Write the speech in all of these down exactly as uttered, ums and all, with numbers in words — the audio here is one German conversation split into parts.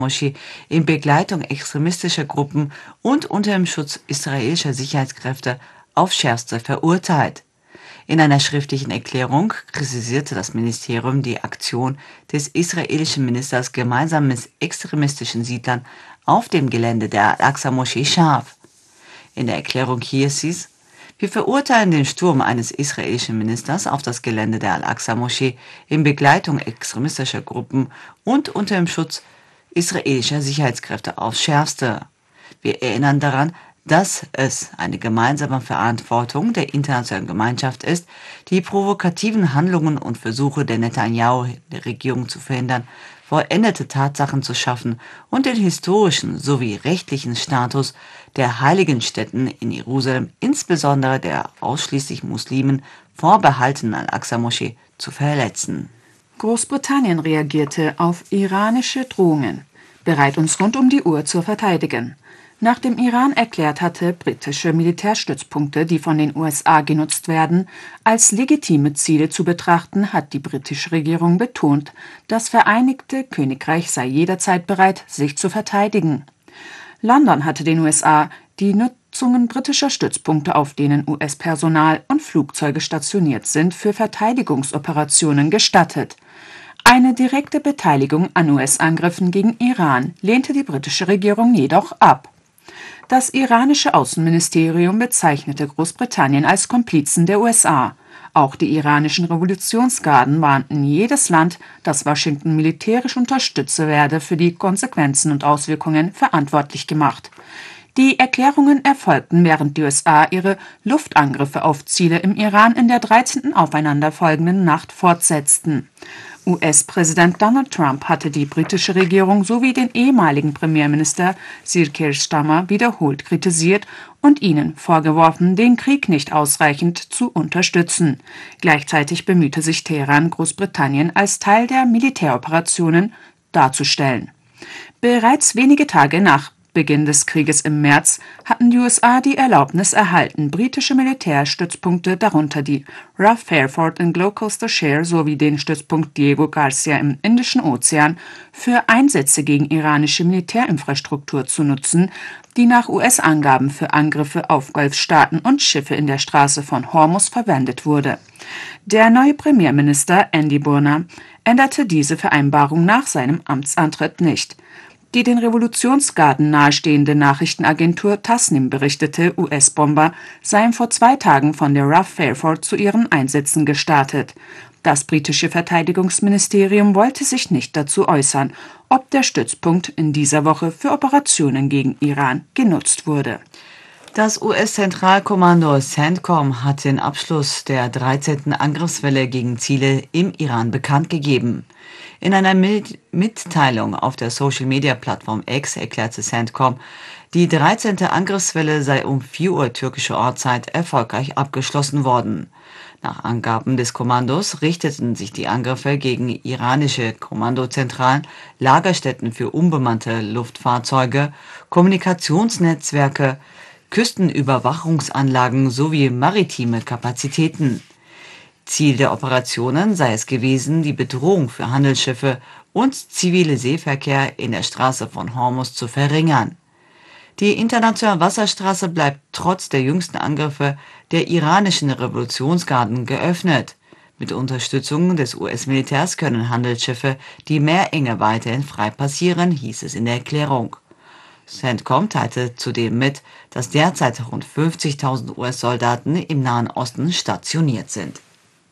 Moschee in Begleitung extremistischer Gruppen und unter dem Schutz israelischer Sicherheitskräfte aufs Schärfste verurteilt. In einer schriftlichen Erklärung kritisierte das Ministerium die Aktion des israelischen Ministers gemeinsam mit extremistischen Siedlern auf dem Gelände der Al-Aqsa-Moschee scharf. In der Erklärung hieß es: Wir verurteilen den Sturm eines israelischen Ministers auf das Gelände der Al-Aqsa-Moschee in Begleitung extremistischer Gruppen und unter dem Schutz israelischer Sicherheitskräfte aufs Schärfste. Wir erinnern daran, dass es eine gemeinsame Verantwortung der internationalen Gemeinschaft ist, die provokativen Handlungen und Versuche der Netanyahu-Regierung zu verhindern, vollendete Tatsachen zu schaffen und den historischen sowie rechtlichen Status der heiligen Stätten in Jerusalem, insbesondere der ausschließlich Muslimen vorbehaltenen Al-Aqsa-Moschee, zu verletzen. Großbritannien reagierte auf iranische Drohungen, bereit, uns rund um die Uhr zu verteidigen. Nachdem Iran erklärt hatte, britische Militärstützpunkte, die von den U S A genutzt werden, als legitime Ziele zu betrachten, hat die britische Regierung betont, das Vereinigte Königreich sei jederzeit bereit, sich zu verteidigen. London hatte den U S A die Nutzungen britischer Stützpunkte, auf denen U S-Personal und Flugzeuge stationiert sind, für Verteidigungsoperationen gestattet. Eine direkte Beteiligung an U S-Angriffen gegen Iran lehnte die britische Regierung jedoch ab. Das iranische Außenministerium bezeichnete Großbritannien als Komplizen der U S A. Auch die iranischen Revolutionsgarden warnten jedes Land, das Washington militärisch unterstütze, werde für die Konsequenzen und Auswirkungen verantwortlich gemacht. Die Erklärungen erfolgten, während die U S A ihre Luftangriffe auf Ziele im Iran in der dreizehnten aufeinanderfolgenden Nacht fortsetzten. U S-Präsident Donald Trump hatte die britische Regierung sowie den ehemaligen Premierminister Sir Keir Starmer wiederholt kritisiert und ihnen vorgeworfen, den Krieg nicht ausreichend zu unterstützen. Gleichzeitig bemühte sich Teheran, Großbritannien als Teil der Militäroperationen darzustellen. Bereits wenige Tage nach Beginn des Krieges im März hatten die U S A die Erlaubnis erhalten, britische Militärstützpunkte, darunter die Rough Fairford in Gloucestershire sowie den Stützpunkt Diego Garcia im Indischen Ozean, für Einsätze gegen iranische Militärinfrastruktur zu nutzen, die nach U S-Angaben für Angriffe auf Golfstaaten und Schiffe in der Straße von Hormuz verwendet wurde. Der neue Premierminister Andy Burnham änderte diese Vereinbarung nach seinem Amtsantritt nicht. Die den Revolutionsgarden nahestehende Nachrichtenagentur Tasnim berichtete, U S-Bomber seien vor zwei Tagen von der Rough Fairford zu ihren Einsätzen gestartet. Das britische Verteidigungsministerium wollte sich nicht dazu äußern, ob der Stützpunkt in dieser Woche für Operationen gegen Iran genutzt wurde. Das U S-Zentralkommando CENTCOM hat den Abschluss der dreizehnten Angriffswelle gegen Ziele im Iran bekannt gegeben. In einer Mitteilung auf der Social-Media-Plattform X erklärte CENTCOM, die dreizehnte Angriffswelle sei um vier Uhr türkische Ortszeit erfolgreich abgeschlossen worden. Nach Angaben des Kommandos richteten sich die Angriffe gegen iranische Kommandozentralen, Lagerstätten für unbemannte Luftfahrzeuge, Kommunikationsnetzwerke, Küstenüberwachungsanlagen sowie maritime Kapazitäten. Ziel der Operationen sei es gewesen, die Bedrohung für Handelsschiffe und zivile Seeverkehr in der Straße von Hormuz zu verringern. Die internationale Wasserstraße bleibt trotz der jüngsten Angriffe der iranischen Revolutionsgarden geöffnet. Mit Unterstützung des U S-Militärs können Handelsschiffe die Meerenge weiterhin frei passieren, hieß es in der Erklärung. CENTCOM teilte zudem mit, dass derzeit rund fünfzigtausend U S-Soldaten im Nahen Osten stationiert sind.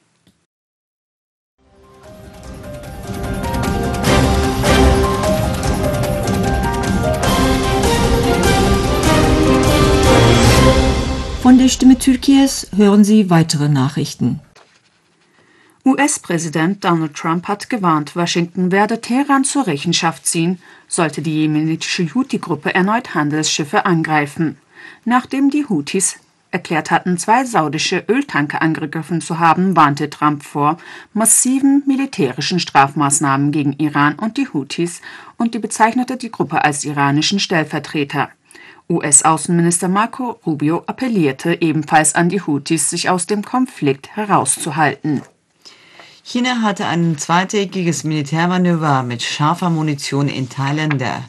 Von der Stimme Türkiye's hören Sie weitere Nachrichten. U S-Präsident Donald Trump hat gewarnt, Washington werde Teheran zur Rechenschaft ziehen, sollte die jemenitische Houthi-Gruppe erneut Handelsschiffe angreifen. Nachdem die Houthis erklärt hatten, zwei saudische Öltanker angegriffen zu haben, warnte Trump vor massiven militärischen Strafmaßnahmen gegen Iran und die Houthis und die bezeichnete die Gruppe als iranischen Stellvertreter. U S-Außenminister Marco Rubio appellierte ebenfalls an die Houthis, sich aus dem Konflikt herauszuhalten. China hatte ein zweitägiges Militärmanöver mit scharfer Munition in Teilen der